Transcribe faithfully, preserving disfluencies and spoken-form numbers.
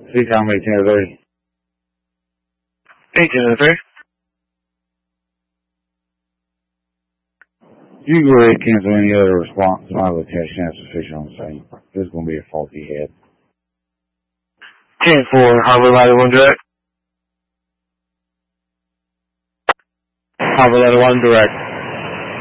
Please tell me eighteen oh three. eighteen oh three. You go ahead and cancel any other response to my location as sufficient on the scene. This is going to be a faulty head. ten four, Harbor Ladder one direct. Harbor Ladder one direct.